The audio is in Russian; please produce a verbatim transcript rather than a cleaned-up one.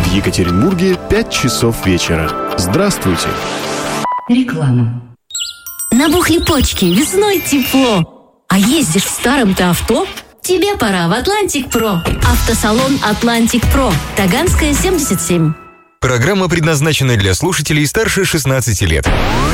В Екатеринбурге пять часов вечера. Здравствуйте. Реклама. Набухли почки, весной тепло. А ездишь в старом-то авто? Тебе пора в Атлантик Про. Автосалон Атлантик Про. Таганская, семьдесят семь. Программа предназначена для слушателей старше шестнадцати лет.